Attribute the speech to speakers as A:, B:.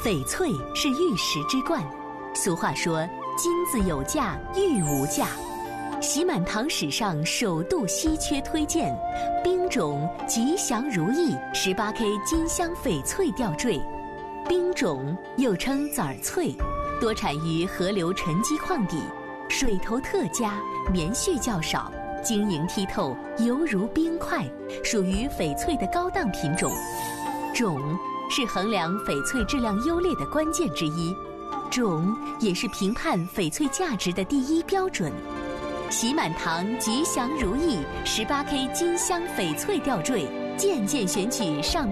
A: 翡翠是玉石之冠，俗话说金子有价，玉无价。喜满堂史上首度稀缺推荐冰种吉祥如意 18K 金镶翡翠吊坠。冰种又称籽儿翠，多产于河流沉积矿底，水头特佳，棉絮较少，晶莹剔透，犹如冰块，属于翡翠的高档品种。种是衡量翡翠质量优劣的关键之一，种也是评判翡翠价值的第一标准。喜满堂吉祥如意 18K 金镶翡翠吊坠，件件选取上